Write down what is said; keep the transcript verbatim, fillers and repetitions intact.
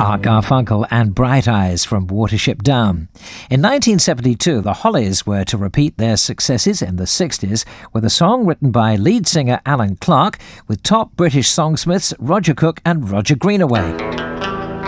Art Garfunkel and Bright Eyes from Watership Down. In nineteen seventy-two, the Hollies were to repeat their successes in the sixties with a song written by lead singer Alan Clark with top British songsmiths Roger Cook and Roger Greenaway.